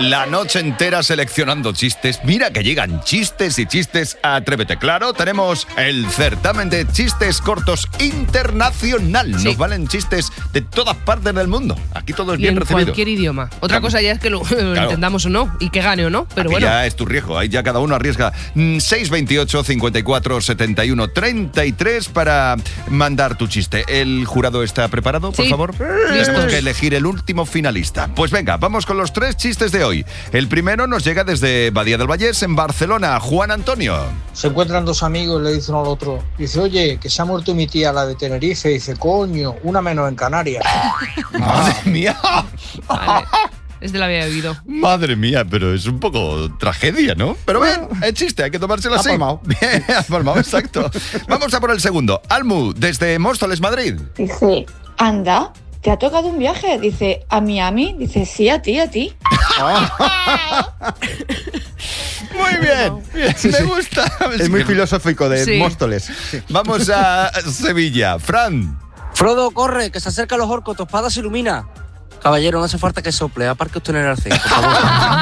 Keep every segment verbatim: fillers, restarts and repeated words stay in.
La noche entera seleccionando chistes. Mira que llegan chistes y chistes a Atrévete. Claro, tenemos el certamen de chistes cortos internacional. Sí. Nos valen chistes de todas partes del mundo. Aquí todo es Y bien en recibido. cualquier idioma. Otra Claro. cosa ya es que lo, lo Claro. entendamos o no y que gane o no, pero Aquí bueno. ya es tu riesgo, ahí ya cada uno arriesga. Mm, seis veintiocho, cincuenta y cuatro, setenta y uno, treinta y tres para mandar tu chiste. ¿El jurado está preparado, por Sí. favor? Listos. Tenemos que elegir el último finalista. Pues venga, vamos con los tres chistes de hoy. El primero nos llega desde Badía del Vallés, en Barcelona. Juan Antonio. Se encuentran dos amigos y le dicen al otro, dice, oye, que se ha muerto mi tía, la de Tenerife. Y dice, coño, una menos en Canarias. Madre mía. Vale. Este lo había oído. Madre mía, pero es un poco tragedia, ¿no? Pero bien, es chiste, hay que tomárselo Ha así. palmado. Bien, ha palmado, exacto. Vamos a por el segundo. Almu, desde Móstoles, Madrid. Dice, anda, ¿te ha tocado un viaje? Dice, ¿a Miami? Dice, sí, a ti, a ti. Muy bien, bien, me gusta. Es muy filosófico de Sí. Móstoles. Vamos a Sevilla. Fran. Frodo, corre, que se acercan los orcos, tu espada se ilumina. Caballero, no hace falta que sople, aparque usted en el arcén, por favor.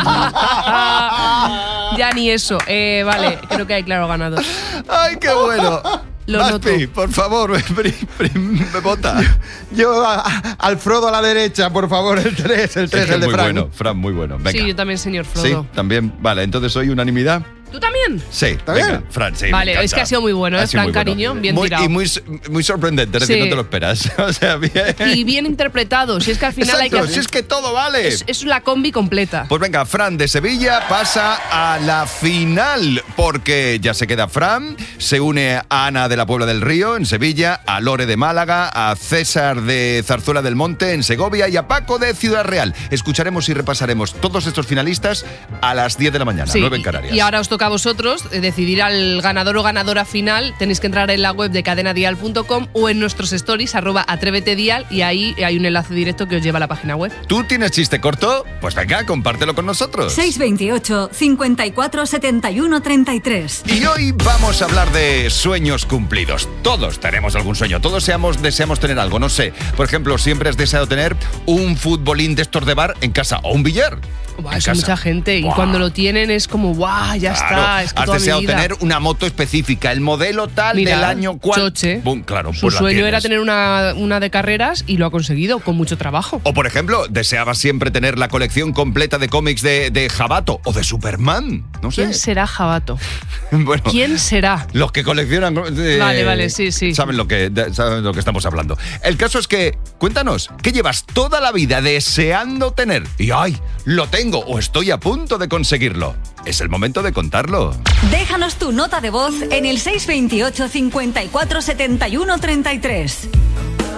Ya ni eso. Eh, vale, creo que hay claro ganador. ¡Ay, qué bueno! Lo Maspi, noto. por favor, pri- pri- me vota. Yo, a, a- al Frodo a la derecha, por favor, el tres, el tres, Es que el es de muy Frank. bueno, Fran, muy bueno. Venga. Sí, yo también, señor Sí, Frodo. también. Vale, entonces hoy unanimidad. ¿Tú también? Sí, bien? venga, Fran, sí. me Vale, encanta. es que ha sido muy bueno, ¿eh? Ha sido Fran, muy bueno. cariño, bien Muy- tirado. Y muy, muy sorprendente, es decir, Sí. no te lo esperas. O sea, bien. Y bien interpretado. Si es que al final hay Exacto, que si hacer... es que todo vale. Es, es la combi completa. Pues venga, Fran de Sevilla pasa a la final, porque ya se queda Fran, se une a Ana de la Puebla del Río en Sevilla, a Lore de Málaga, a César de Zarzuela del Monte en Segovia y a Paco de Ciudad Real. Escucharemos y repasaremos todos estos finalistas a las diez de la mañana, Sí, nueve en y- Canarias. Y ahora os toca a vosotros eh, decidir al ganador o ganadora final. Tenéis que entrar en la web de cadena dial punto com o en nuestros stories, arroba atrévete dial, y ahí hay un enlace directo que os lleva a la página web. ¿Tú tienes chiste corto? Pues venga, compártelo con nosotros. seis veintiocho, cincuenta y cuatro, setenta y uno, treinta y tres. Y hoy vamos a hablar de sueños cumplidos. Todos tenemos algún sueño, todos seamos, deseamos tener algo, no sé. Por ejemplo, siempre has deseado tener un futbolín de estos de bar en casa o un billar. Buah, en eso hay casa. mucha gente. Y Buah. cuando lo tienen es como, ¡guau! Ya Claro, está. Es que has toda mi deseado vida. tener una moto específica, el modelo tal Mira, del año cual. Choche. Bum, claro, Su pues la sueño era tienes. tener una, una de carreras y lo ha conseguido con mucho trabajo. O por ejemplo, deseabas siempre tener la colección completa de cómics de, de Jabato o de Superman. No sé. ¿Quién será Jabato? Bueno, ¿Quién será? los que coleccionan. eh, Vale, vale, sí, sí. Saben lo que de- saben lo que estamos hablando. El caso es que, cuéntanos, ¿qué llevas toda la vida deseando tener? Y ay, lo tengo o estoy a punto de conseguirlo. Es el momento de contarlo. Déjanos tu nota de voz en el seis veintiocho, cincuenta y cuatro, setenta y uno, treinta y tres.